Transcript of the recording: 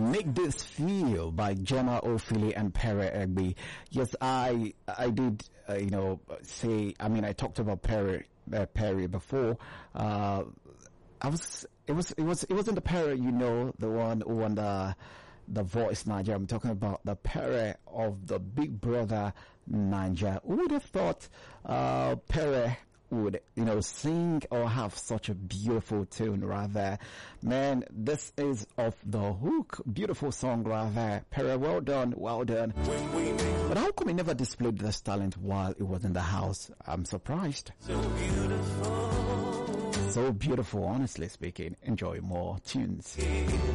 Make This Feel by Gemma Ophili and Perry Egby. Yes, I did, say, I talked about Perry before. It wasn't the Perry, the one who won the Voice Niger. I'm talking about the Perry of the Big Brother Niger. Who would have thought, Perry would, sing or have such a beautiful tune rather. Man, this is Off the Hook. Beautiful song rather. Perry, well done, well done. But how come he never displayed this talent while he was in the house? I'm surprised. So beautiful, honestly speaking. Enjoy more tunes.